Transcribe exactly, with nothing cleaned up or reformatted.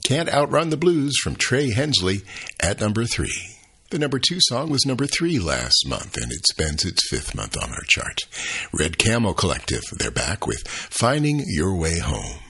Can't Outrun the Blues from Trey Hensley at number three. The number two song was number three last month, and it spends its fifth month on our chart. Red Camel Collective, they're back with Finding Your Way Home.